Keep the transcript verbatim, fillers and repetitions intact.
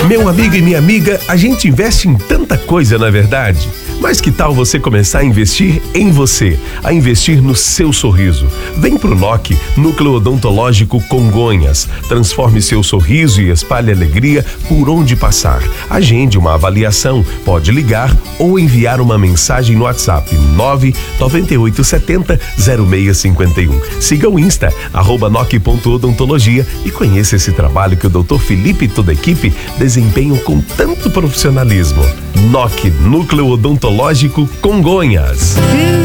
Meu amigo e minha amiga, a gente investe em tanta coisa, não é verdade? Mas que tal você começar a investir em você, a investir no seu sorriso? Vem pro N O C, Núcleo Odontológico Congonhas. Transforme seu sorriso e espalhe alegria por onde passar. Agende uma avaliação, pode ligar ou enviar uma mensagem no WhatsApp nove nove oito sete zero zero seis cinco um. Siga o Insta, arroba noc ponto odontologia e conheça esse trabalho que o doutor Felipe e toda a equipe desempenham com tanto profissionalismo. N O C, Núcleo Odontológico Congonhas.